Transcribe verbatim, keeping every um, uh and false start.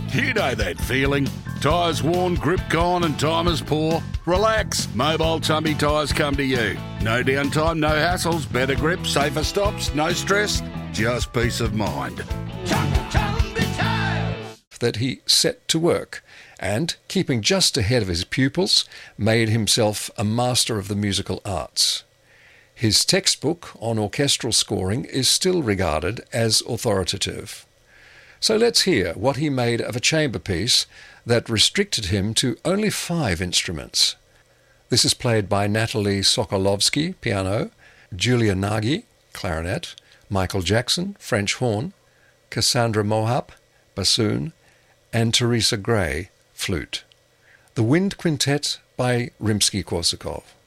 You know that feeling. Tyres worn, grip gone and time is poor? Relax. Mobile Tumby Tyres come to you. No downtime, no hassles, better grip, safer stops, no stress, just peace of mind. That he set to work and, keeping just ahead of his pupils, made himself a master of the musical arts. His textbook on orchestral scoring is still regarded as authoritative. So let's hear what he made of a chamber piece that restricted him to only five instruments. This is played by Natalie Sokolovsky, piano, Julia Nagy, clarinet, Michael Jackson, French horn, Cassandra Mohap, bassoon, and Teresa Gray, flute. The Wind Quintet by Rimsky-Korsakov.